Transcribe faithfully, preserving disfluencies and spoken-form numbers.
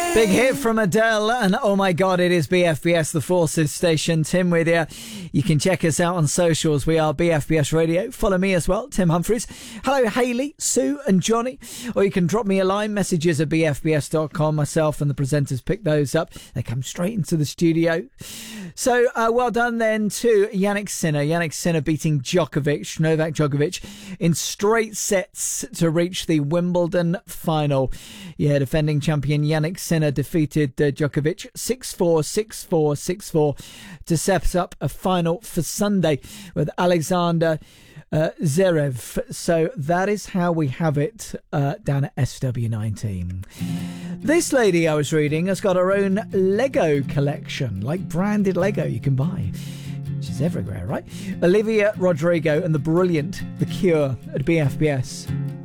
Big hit from Adele, and oh my god, it is B F B S, the Forces Station. Tim with you. You can check us out on socials. We are B F B S Radio. Follow me as well, Tim Humphries. Hello, Hayley, Sue and Johnny. Or you can drop me a line, messages at b f b s dot com. Myself and the presenters pick those up. They come straight into the studio. So, uh, well done then to Yannick Sinner. Yannick Sinner beating Djokovic, Novak Djokovic, in straight sets to reach the Wimbledon final. Yeah, defending champion Yannick Sinner defeated uh, Djokovic six four, six four, six four to set up a final for Sunday with Alexander uh, Zverev. So that is how we have it uh, down at S W nineteen. This lady I was reading has got her own Lego collection, like branded Lego you can buy. She's everywhere, right? Olivia Rodrigo and the brilliant The Cure at B F B S.